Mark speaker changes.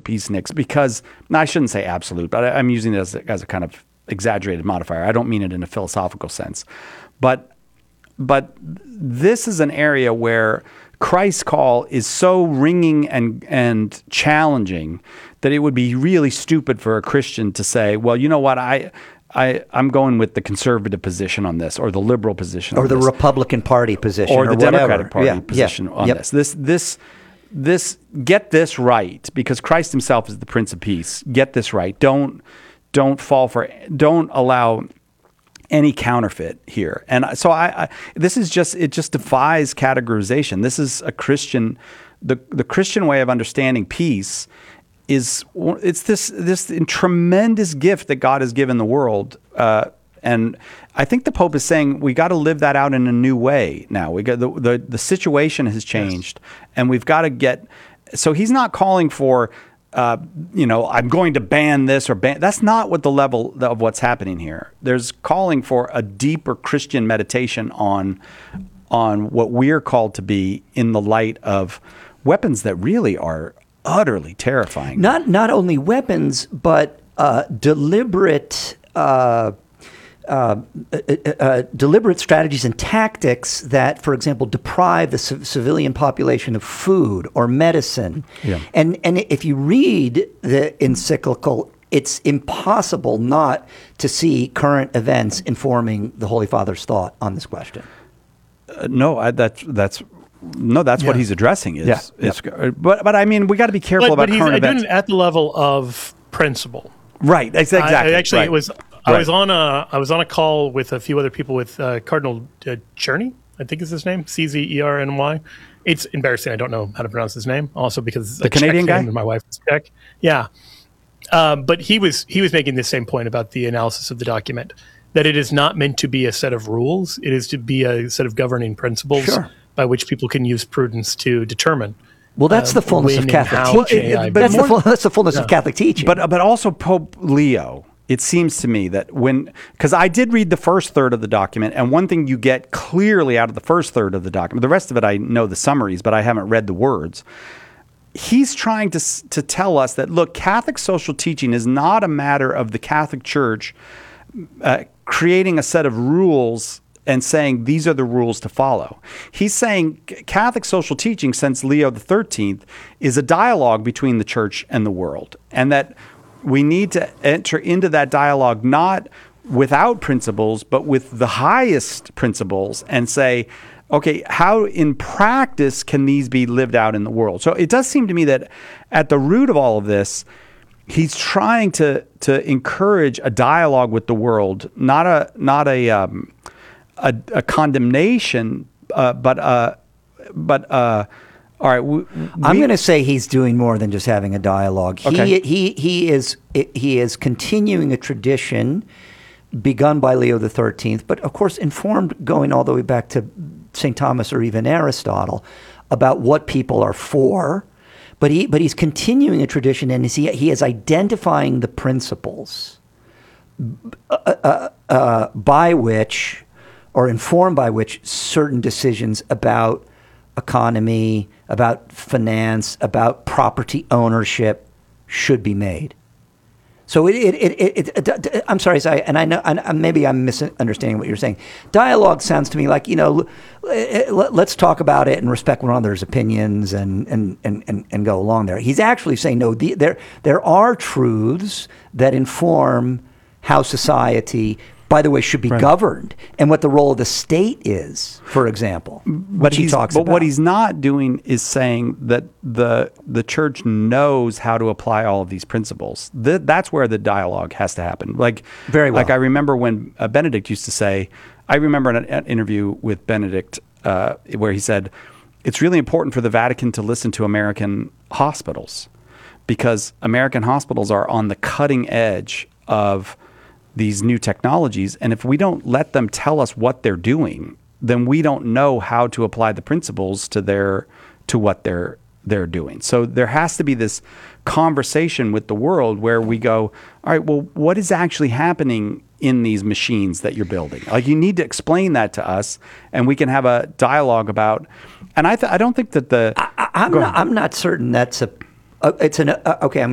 Speaker 1: peaceniks because, no, I shouldn't say absolute, but I'm using it as a kind of exaggerated modifier. I don't mean it in a philosophical sense. But this is an area where Christ's call is so ringing and challenging that it would be really stupid for a Christian to say, well, you know what, I'm going with the conservative position on this, or the liberal position,
Speaker 2: or the Republican Party position,
Speaker 1: or the
Speaker 2: whatever.
Speaker 1: Democratic Party position on this. This get this right, because Christ Himself is the Prince of Peace. Get this right. Don't allow any counterfeit here. And so this is it just defies categorization. This is a Christian, the Christian way of understanding peace it's this tremendous gift that God has given the world. And I think the Pope is saying we got to live that out in a new way now. We got the situation has changed, and we've got to get. So he's not calling for, I'm going to ban this or ban. That's not what the level of what's happening here. There's calling for a deeper Christian meditation on what we're called to be in the light of weapons that really are utterly terrifying.
Speaker 2: Not only weapons, but deliberate strategies and tactics that, for example, deprive the civilian population of food or medicine.
Speaker 1: Yeah.
Speaker 2: And if you read the encyclical, it's impossible not to see current events informing the Holy Father's thought on this question.
Speaker 1: That's what he's addressing. But I mean, we got to be careful about current events.
Speaker 3: But at the level of principle.
Speaker 1: Right. Exactly.
Speaker 3: It was. I was on a call with a few other people with Cardinal Czerny, I think is his name, Czerny. It's embarrassing. I don't know how to pronounce his name. Also because
Speaker 1: the Canadian guy,
Speaker 3: and my wife is Czech. Yeah, but he was making the same point about the analysis of the document, that it is not meant to be a set of rules. It is to be a set of governing principles by which people can use prudence to determine.
Speaker 2: Well, that's the fullness of Catholic teaching. That's the fullness of Catholic teaching.
Speaker 1: But also Pope Leo. It seems to me that because I did read the first third of the document, and one thing you get clearly out of the first third of the document, the rest of it I know the summaries, but I haven't read the words. He's trying to tell us that, look, Catholic social teaching is not a matter of the Catholic Church creating a set of rules and saying these are the rules to follow. He's saying Catholic social teaching since Leo XIII is a dialogue between the Church and the world, and that we need to enter into that dialogue not without principles, but with the highest principles, and say, okay, how in practice can these be lived out in the world? So it does seem to me that at the root of all of this, he's trying to encourage a dialogue with the world, not a condemnation, but all right.
Speaker 2: I'm going to say he's doing more than just having a dialogue.
Speaker 1: Okay.
Speaker 2: He is continuing a tradition begun by Leo XIII, but of course informed going all the way back to St. Thomas or even Aristotle about what people are for. But he's continuing a tradition, and he is identifying the principles by which, or informed by which, certain decisions about economy, about finance, about property ownership should be made. So I'm sorry, and I know, and maybe I'm misunderstanding what you're saying. Dialogue sounds to me like, let's talk about it and respect one another's opinions and go along there. He's actually saying, no, there are truths that inform how society, by the way, should be governed, and what the role of the state is, for example. What
Speaker 1: he's not doing is saying that the Church knows how to apply all of these principles. That's where the dialogue has to happen.
Speaker 2: Very well.
Speaker 1: Like I remember when Benedict used to say, I remember an interview with Benedict where he said, it's really important for the Vatican to listen to American hospitals, because American hospitals are on the cutting edge of these new technologies, and if we don't let them tell us what they're doing, then we don't know how to apply the principles to what they're doing. So there has to be this conversation with the world where we go, all right, well, what is actually happening in these machines that you're building? Like, you need to explain that to us, and we can have a dialogue about. And I don't think that
Speaker 2: I'm not certain that's okay.